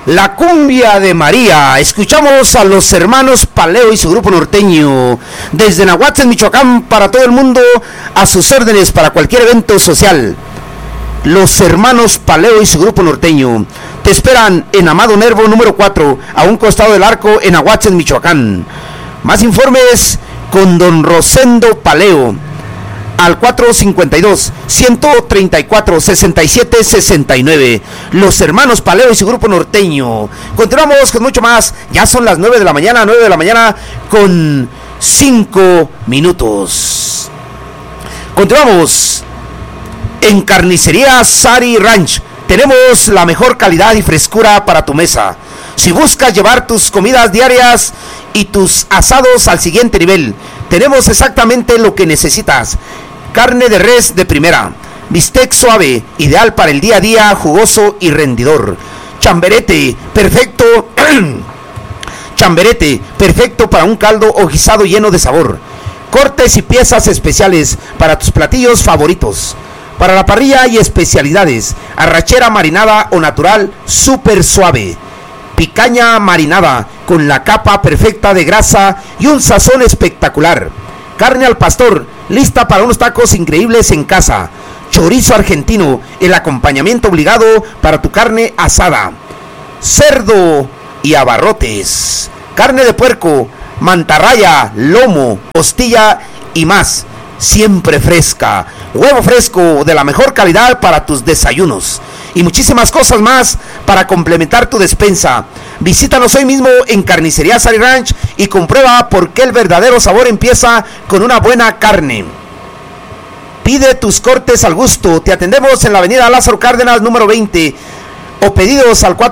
La cumbia de María. Escuchamos a los hermanos Paleo y su grupo norteño desde Nahuatl, Michoacán, para todo el mundo, a sus órdenes para cualquier evento social. Los hermanos Paleo y su grupo norteño te esperan en Amado Nervo número 4, a un costado del arco, en Nahuatl, Michoacán. Más informes con don Rosendo Paleo al 452-134-6769. Los hermanos Paleo y su grupo norteño. Continuamos con mucho más. Ya son las 9 de la mañana, 9 de la mañana con 5 minutos. Continuamos en Carnicería Sari Ranch. Tenemos la mejor calidad y frescura para tu mesa. Si buscas llevar tus comidas diarias y tus asados al siguiente nivel, tenemos exactamente lo que necesitas. Carne de res de primera, bistec suave, ideal para el día a día, jugoso y rendidor. Chamberete, perfecto chamberete, perfecto para un caldo o guisado lleno de sabor. Cortes y piezas especiales para tus platillos favoritos. Para la parrilla y especialidades, arrachera marinada o natural súper suave. Picaña marinada con la capa perfecta de grasa y un sazón espectacular. Carne al pastor, lista para unos tacos increíbles en casa. Chorizo argentino, el acompañamiento obligado para tu carne asada. Cerdo y abarrotes. Carne de puerco, mantarraya, lomo, costilla y más. Siempre fresca. Huevo fresco de la mejor calidad para tus desayunos. Y muchísimas cosas más para complementar tu despensa. Visítanos hoy mismo en Carnicería Sari Ranch y comprueba por qué el verdadero sabor empieza con una buena carne. Pide tus cortes al gusto. Te atendemos en la avenida Lázaro Cárdenas número 20 o pedidos al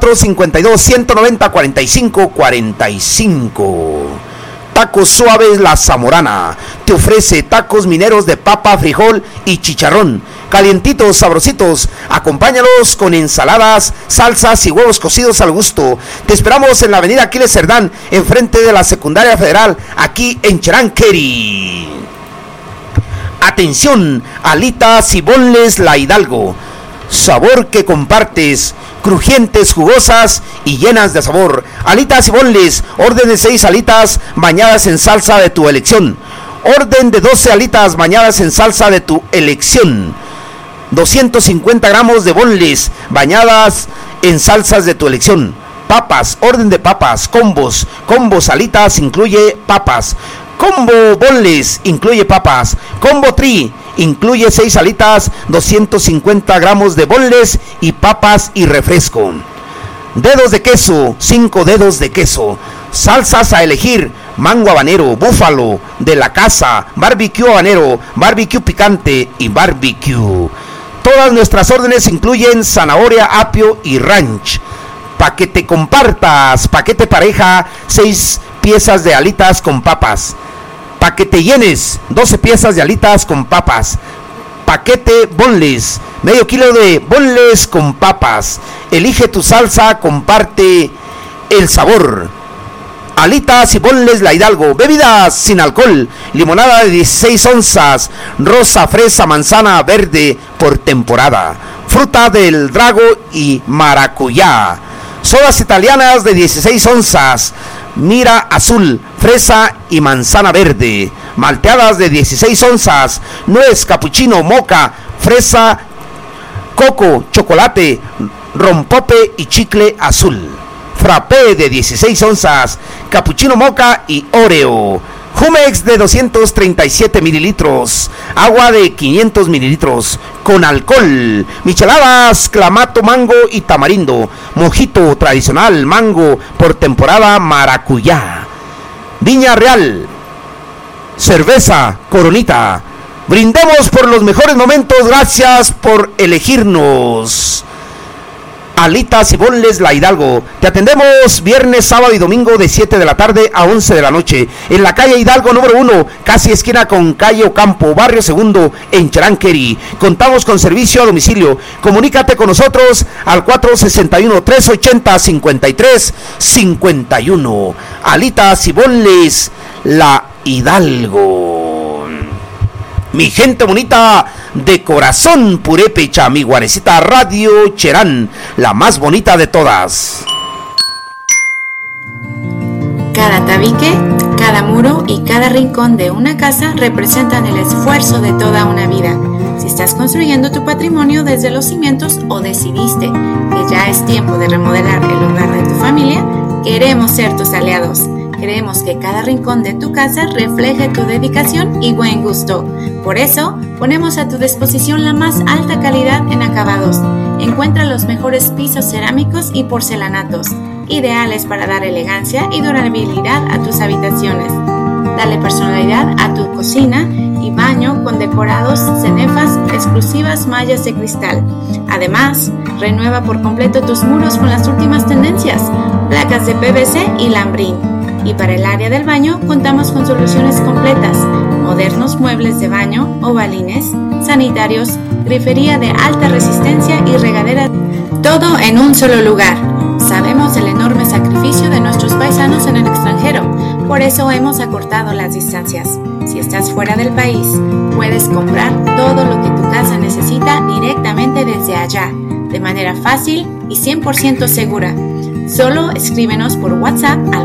452-190-4545. Tacos Suaves La Zamorana te ofrece tacos mineros de papa, frijol y chicharrón, calientitos, sabrositos. Acompáñalos con ensaladas, salsas y huevos cocidos al gusto. Te esperamos en la avenida Aquiles Cerdán, enfrente de la Secundaria Federal, aquí en Cheranqueri. Atención, alitas y bonles La Hidalgo. Sabor que compartes, crujientes, jugosas y llenas de sabor. Alitas y bonles, orden de 6 alitas bañadas en salsa de tu elección. Orden de 12 alitas bañadas en salsa de tu elección. 250 gramos de bonles bañadas en salsas de tu elección. Papas, orden de papas, combos, alitas incluye papas. Combo bonles incluye papas. Combo tri incluye 6 alitas, 250 gramos de bonles y papas y refresco. Dedos de queso, 5 dedos de queso. Salsas a elegir: mango habanero, búfalo, de la casa, barbecue habanero, barbecue picante y barbecue. Todas nuestras órdenes incluyen zanahoria, apio y ranch. Pa' que te compartas, paquete pareja, 6 piezas de alitas con papas. Pa' que te llenes, 12 piezas de alitas con papas. Paquete bonles, medio kilo de bonles con papas. Elige tu salsa, comparte el sabor. Alitas y bonles La Hidalgo. Bebidas sin alcohol: limonada de 16 onzas, rosa, fresa, manzana, verde por temporada. Fruta del drago y maracuyá. Sodas italianas de 16 onzas, mira azul, fresa y manzana verde. Malteadas de 16 onzas, nuez, capuchino, moca, fresa, coco, chocolate, rompope y chicle azul. Frappé de 16 onzas, capuchino moca y oreo. Jumex de 237 mililitros, agua de 500 mililitros, con alcohol. Micheladas, clamato, mango y tamarindo. Mojito tradicional, mango por temporada, maracuyá. Viña Real, cerveza Coronita. Brindemos por los mejores momentos, gracias por elegirnos. Alitas y bonles La Hidalgo. Te atendemos viernes, sábado y domingo de 7 de la tarde a 11 de la noche. En la calle Hidalgo número 1, casi esquina con calle Ocampo, barrio Segundo, en Cheranqueri. Contamos con servicio a domicilio. Comunícate con nosotros al 461-380-5351. Alitas y bonles La Hidalgo. Mi gente bonita de corazón purépecha, mi guarecita Radio Cherán, la más bonita de todas. Cada tabique, cada muro y cada rincón de una casa representan el esfuerzo de toda una vida. Si estás construyendo tu patrimonio desde los cimientos o decidiste que ya es tiempo de remodelar el hogar de tu familia, queremos ser tus aliados. Queremos que cada rincón de tu casa refleje tu dedicación y buen gusto. Por eso, ponemos a tu disposición la más alta calidad en acabados. Encuentra los mejores pisos cerámicos y porcelanatos, ideales para dar elegancia y durabilidad a tus habitaciones. Dale personalidad a tu cocina y baño con decorados, cenefas, exclusivas mallas de cristal. Además, renueva por completo tus muros con las últimas tendencias, placas de PVC y lambrín. Y para el área del baño contamos con soluciones completas, modernos muebles de baño, ovalines, sanitarios, grifería de alta resistencia y regadera, todo en un solo lugar. Sabemos el enorme sacrificio de nuestros paisanos en el extranjero, por eso hemos acortado las distancias. Si estás fuera del país, puedes comprar todo lo que tu casa necesita directamente desde allá, de manera fácil y 100% segura. Solo escríbenos por WhatsApp al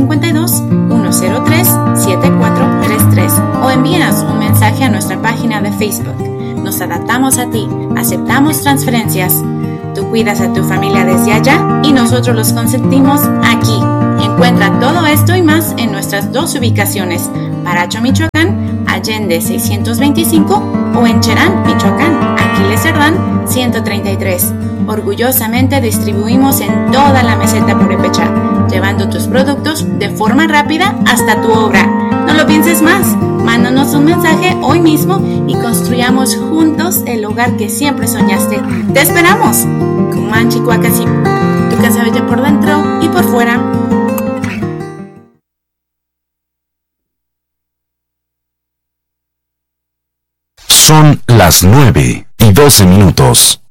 452-103-7433 o envíanos un mensaje a nuestra página de Facebook. Nos adaptamos a ti, aceptamos transferencias. Tú cuidas a tu familia desde allá y nosotros los consentimos aquí. Encuentra todo esto y más en nuestras dos ubicaciones, Paracho, Michoacán, Allende 625 o en Cherán, Michoacán, Aquiles Cerdán 133. Orgullosamente distribuimos en toda la meseta purépecha, llevando tus productos de forma rápida hasta tu obra. No lo pienses más, mándanos un mensaje hoy mismo y construyamos juntos el hogar que siempre soñaste. ¡Te esperamos! Cumán, Chihuacasi, tu casa bella por dentro y por fuera. Son las 9:12.